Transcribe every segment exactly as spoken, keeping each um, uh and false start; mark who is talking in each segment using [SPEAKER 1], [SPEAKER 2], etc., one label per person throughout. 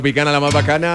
[SPEAKER 1] Tropicana, la más bacana.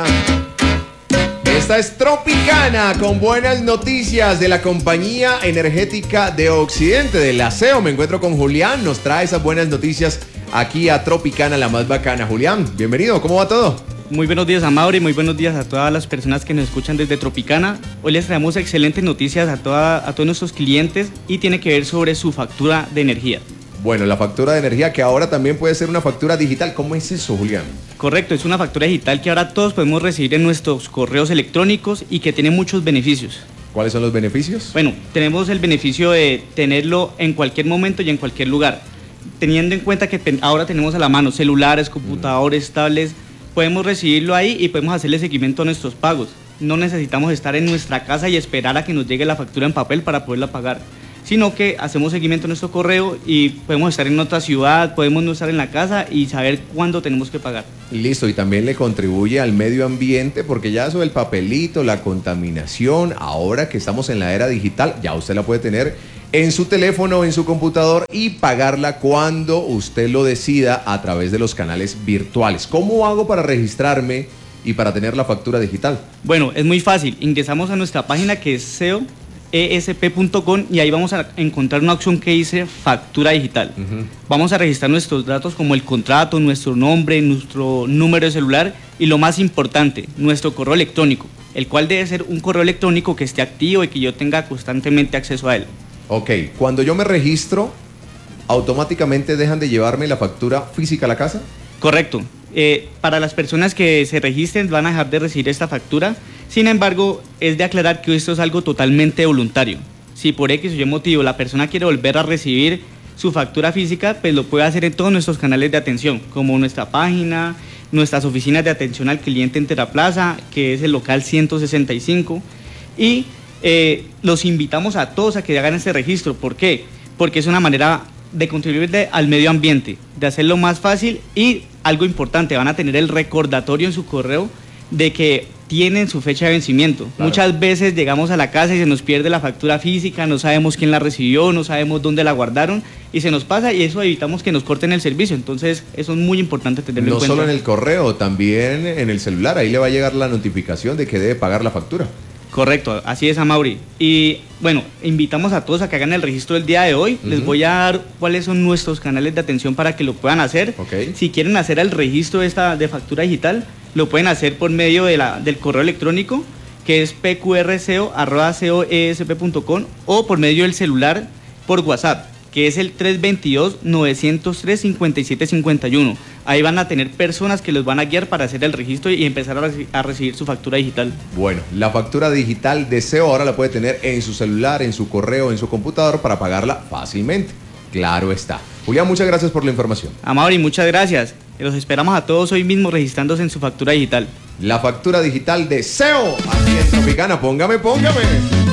[SPEAKER 1] Esta es Tropicana, con buenas noticias de la compañía energética de Occidente, del aseo. Me encuentro con Julián, nos trae esas buenas noticias aquí a Tropicana, la más bacana. Julián, bienvenido, ¿cómo va todo?
[SPEAKER 2] Muy buenos días a Mauri, muy buenos días a todas las personas que nos escuchan desde Tropicana. Hoy les traemos excelentes noticias a, toda, a todos nuestros clientes y tiene que ver sobre su factura de energía.
[SPEAKER 1] Bueno, la factura de energía que ahora también puede ser una factura digital. ¿Cómo es eso, Julián?
[SPEAKER 2] Correcto, es una factura digital que ahora todos podemos recibir en nuestros correos electrónicos y que tiene muchos beneficios.
[SPEAKER 1] ¿Cuáles son los beneficios?
[SPEAKER 2] Bueno, tenemos el beneficio de tenerlo en cualquier momento y en cualquier lugar. Teniendo en cuenta que ten, ahora tenemos a la mano celulares, computadores, tablets, podemos recibirlo ahí y podemos hacerle seguimiento a nuestros pagos. No necesitamos estar en nuestra casa y esperar a que nos llegue la factura en papel para poderla pagar, sino que hacemos seguimiento a nuestro correo y podemos estar en otra ciudad, podemos no estar en la casa y saber cuándo tenemos que pagar.
[SPEAKER 1] Listo, y también le contribuye al medio ambiente, porque ya eso del papelito, la contaminación, ahora que estamos en la era digital, ya usted la puede tener en su teléfono, en su computador y pagarla cuando usted lo decida a través de los canales virtuales. ¿Cómo hago para registrarme y para tener la factura digital?
[SPEAKER 2] Bueno, es muy fácil. Ingresamos a nuestra página que es seo e s p punto com y ahí vamos a encontrar una opción que dice factura digital. Uh-huh. Vamos a registrar nuestros datos como el contrato, nuestro nombre, nuestro número de celular y lo más importante, nuestro correo electrónico, el cual debe ser un correo electrónico que esté activo y que yo tenga constantemente acceso a él.
[SPEAKER 1] Ok, cuando yo me registro, ¿automáticamente dejan de llevarme la factura física a la casa?
[SPEAKER 2] Correcto. Eh, para las personas que se registren van a dejar de recibir esta factura. Sin embargo, es de aclarar que esto es algo totalmente voluntario. Si por X o Y motivo la persona quiere volver a recibir su factura física, pues lo puede hacer en todos nuestros canales de atención, como nuestra página, nuestras oficinas de atención al cliente en Teraplaza, que es el local ciento sesenta y cinco, y eh, los invitamos a todos a que hagan este registro. ¿Por qué? Porque es una manera de contribuir de, al medio ambiente, de hacerlo más fácil y algo importante, van a tener el recordatorio en su correo de que tienen su fecha de vencimiento. Claro. Muchas veces llegamos a la casa y se nos pierde la factura física, no sabemos quién la recibió, no sabemos dónde la guardaron y se nos pasa y eso evitamos que nos corten el servicio. Entonces eso es muy importante tenerlo
[SPEAKER 1] no
[SPEAKER 2] en cuenta.
[SPEAKER 1] No solo en el correo, también en el celular, ahí le va a llegar la notificación de que debe pagar la factura. Correcto,
[SPEAKER 2] así es, Amaury. Y bueno, invitamos a todos a que hagan el registro el día de hoy. Uh-huh. Les voy a dar cuáles son nuestros canales de atención para que lo puedan hacer.
[SPEAKER 1] Okay.
[SPEAKER 2] Si quieren hacer el registro de, esta, de factura digital, lo pueden hacer por medio de la, del correo electrónico, que es p q r seo arroba seo e s p punto com, o por medio del celular por WhatsApp, que es el tres dos dos, nueve cero tres, cinco siete cinco uno. Ahí van a tener personas que los van a guiar para hacer el registro y empezar a, reci- a recibir su factura digital.
[SPEAKER 1] Bueno, la factura digital de SEO ahora la puede tener en su celular, en su correo, en su computador para pagarla fácilmente. Claro está. Julián, muchas gracias por la información.
[SPEAKER 2] Amaury, muchas gracias. Los esperamos a todos hoy mismo registrándose en su factura digital.
[SPEAKER 1] La factura digital de SEO aquí en Tropicana. Póngame, póngame.